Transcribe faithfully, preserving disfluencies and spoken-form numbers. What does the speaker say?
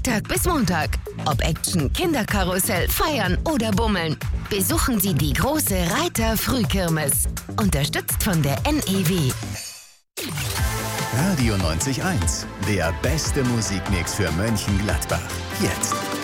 Freitag bis Montag. Ob Action, Kinderkarussell, Feiern oder Bummeln. Besuchen Sie die große Reiter-Frühkirmes. Unterstützt von der N E W. Radio neunzig Komma eins. Der beste Musikmix für Mönchengladbach. Jetzt.